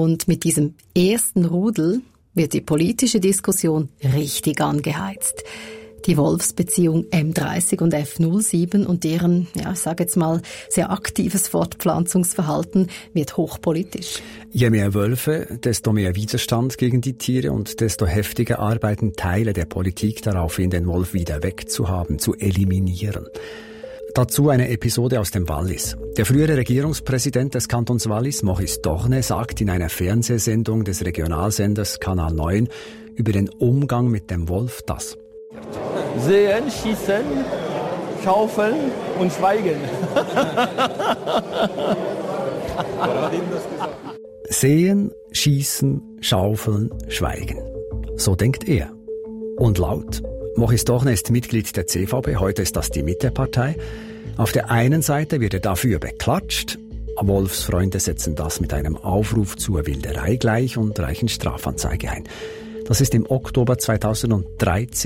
Und mit diesem ersten Rudel wird die politische Diskussion richtig angeheizt. Die Wolfsbeziehung M30 und F07 und deren, ich sage jetzt mal, sehr aktives Fortpflanzungsverhalten wird hochpolitisch. Je mehr Wölfe, desto mehr Widerstand gegen die Tiere und desto heftiger arbeiten Teile der Politik darauf hin, den Wolf wieder wegzuhaben, zu eliminieren. Dazu eine Episode aus dem Wallis. Der frühere Regierungspräsident des Kantons Wallis, Maurice Dorne, sagt in einer Fernsehsendung des Regionalsenders Kanal 9 über den Umgang mit dem Wolf das: Sehen, schießen, schaufeln und schweigen. Sehen, schießen, schaufeln, schweigen. So denkt er. Und laut. Maurice Dorne ist Mitglied der CVP, heute ist das die Mittepartei. Auf der einen Seite wird er dafür beklatscht. Wolfsfreunde setzen das mit einem Aufruf zur Wilderei gleich und reichen Strafanzeige ein. Das ist im Oktober 2013